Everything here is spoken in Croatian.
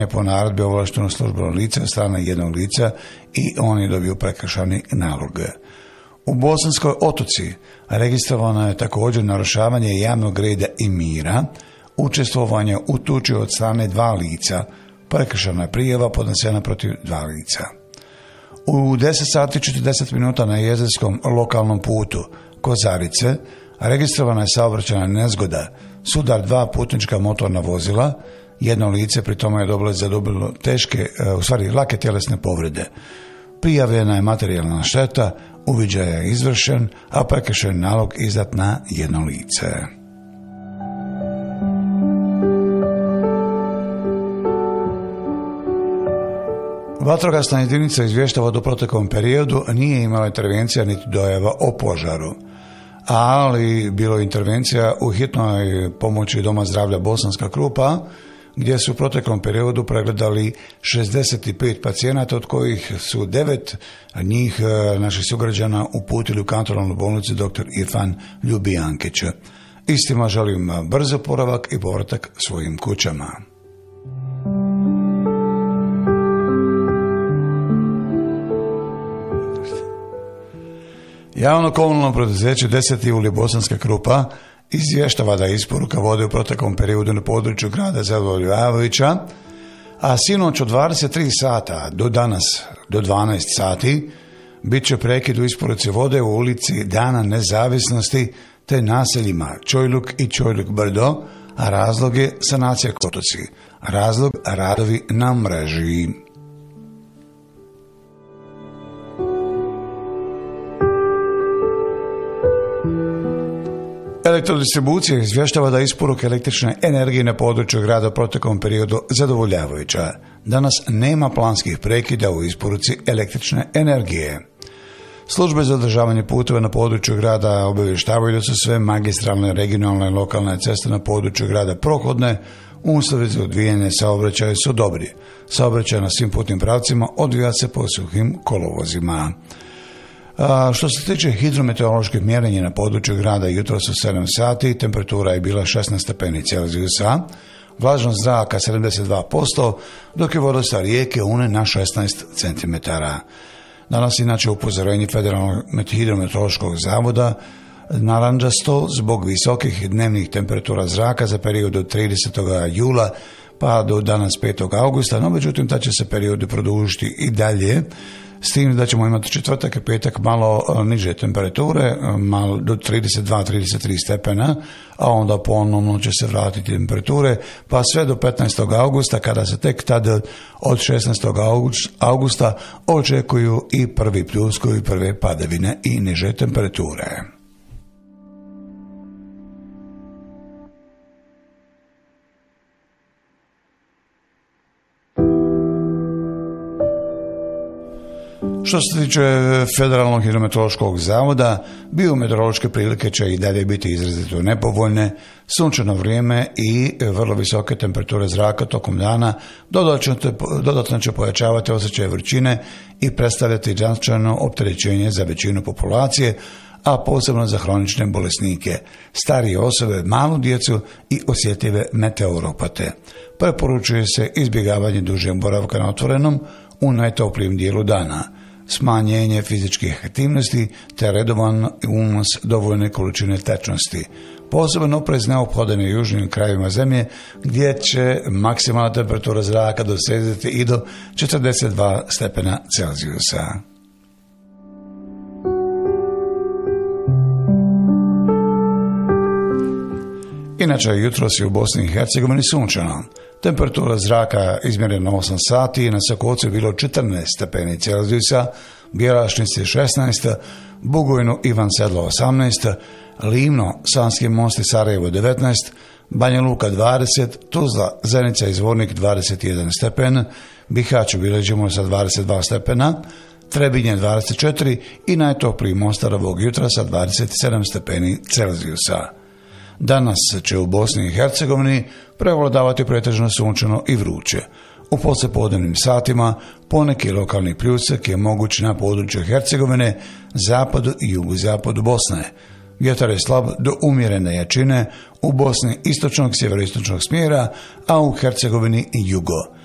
po naredbi ovlaštenog službenog lica od strane jednog lica i on je dobio prekršajni nalog. U Bosanskoj Otoci registrovano je također narušavanje javnog reda i mira, učestvovanje u tuči od strane 2 lica, prekršajna prijava podnesena protiv 2 lica. U 10 sati 40 minuta na jezderskom lokalnom putu Kozarice registrovana je saobraćajna nezgoda, sudar 2 putnička motorna vozila, jedno lice pri tome je zadobilo lake tjelesne povrede. Prijavljena je materijalna šteta, uviđaj je izvršen, a prekršajni nalog izdat na jedno lice. Vatrogasna jedinica izvještava da u proteklom periodu nije imala intervencija niti dojava o požaru, ali bilo je intervencija u hitnoj pomoći Doma zdravlja Bosanska Krupa, gdje su u proteklom periodu pregledali 65 pacijenata, od kojih su 9 njih naših sugrađana uputili u kantonalnu bolnicu dr. Irfan Ljubijankić. Istima želim brzo oporavak i povratak svojim kućama. Javno komunalno preduzeće 10. juli Bosanska Krupa izvještava da je isporuka vode u proteklom periodu na području grada zadovoljavajuća, a sinoć od 23 sata do danas do 12 sati bit će prekid u isporuci vode u ulici Dana Nezavisnosti te naseljima Čojluk i Čojluk Brdo, a razlog je sanacija Kotoci. Razlog radovi na mreži. Elektrodistribucija izvještava da je isporuka električne energije na području grada u proteklom periodu zadovoljavajuća. Danas nema planskih prekida u isporuci električne energije. Službe za održavanje puteva na području grada obavještavaju da su sve magistralne, regionalne i lokalne ceste na području grada prohodne, uslovi za odvijanje saobraćaja su dobri. Saobraćaj na svim putnim pravcima odvija se po suhim kolovozima. Što se tiče hidrometeoroloških mjerenja na području grada, jutros u 7 sati temperatura je bila 16 stepeni Celzijusa, vlažnost zraka 72%, dok je vodostaj rijeke Une na 16 cm. Danas inače upozorenje Federalnog hidrometeorološkog zavoda narančasto zbog visokih dnevnih temperatura zraka za period od 30. jula pa do danas 5. augusta, no međutim ta će se periodi produžiti i dalje, s tim da ćemo imati četvrtak i petak malo niže temperature, malo do 32-33 stepena, a onda ponovno će se vratiti temperature, pa sve do 15. augusta, kada se tek tada od 16. augusta očekuju i prvi pljuskovi i prve padavine i niže temperature. Što se tiče Federalnog hidrometeorološkog zavoda, biometeorološke prilike će i dalje biti izrazito nepovoljne, sunčano vrijeme i vrlo visoke temperature zraka tokom dana dodatno će pojačavati osjećaj vrućine i predstavljati značajno opterećenje za većinu populacije, a posebno za hronične bolesnike, starije osobe, malu djecu i osjetljive meteoropate. Preporučuje se izbjegavanje dužeg boravka na otvorenom u najtoplijem dijelu dana, smanjenje fizičkih aktivnosti te redovan unos dovoljne količine tečnosti. Posebno oprez neophodan je u južnim krajevima zemlje gdje će maksimalna temperatura zraka dosezati i do 42 stepena Celzijusa. Inače, jutros je u Bosni i Hercegovini sunčano. Temperatura zraka izmjerena 8 sati, na Sokocu je bilo 14 stepeni Celzijusa, Bjelašnici 16, Bugojnu Ivan Sedlo 18, Livno, Sanski Most i Sarajevo 19, Banja Luka 20, Tuzla, Zenica i Zvornik 21 stepen, Bihać obilježimo sa 22 stepena, Trebinje 24 i najtopliji Mostar ovog jutra sa 27 stepeni Celzijusa. Danas će u Bosni i Hercegovini prevladavati pretežno sunčano i vruće. U poslijepodnevnim satima poneki lokalni pljusak je moguć na području Hercegovine, zapadu i jugozapadu Bosne. Vjetar je slab do umjerene jačine, u Bosni istočnog sjeveroistočnog smjera, a u Hercegovini jugo.